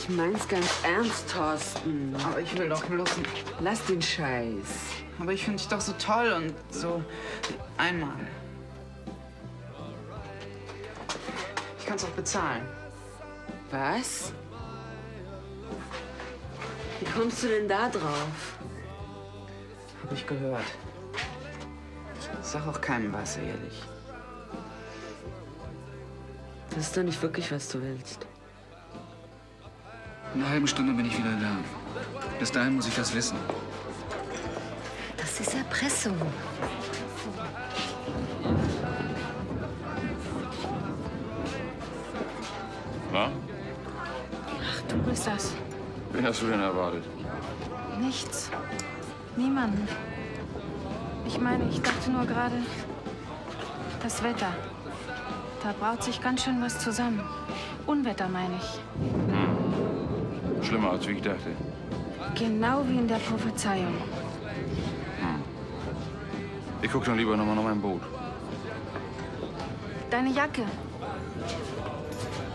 Ich mein's ganz ernst, Thorsten. Aber ich will doch bloß... Lass den Scheiß. Aber ich finde dich doch so toll und so... Einmal. Ich kann's auch bezahlen. Was? Wie kommst du denn da drauf? Hab ich gehört. Sag auch keinem was, ehrlich. Das ist doch nicht wirklich, was du willst. In einer halben Stunde bin ich wieder da. Bis dahin muss ich das wissen. Das ist Erpressung. Na? Ach, du bist das. Wen hast du denn erwartet? Nichts. Niemanden. Ich meine, ich dachte nur gerade, das Wetter. Da braut sich ganz schön was zusammen. Unwetter, meine ich. Schlimmer, als ich dachte. Genau wie in der Prophezeiung. Ich guck dann lieber noch mal nach meinem Boot. Deine Jacke.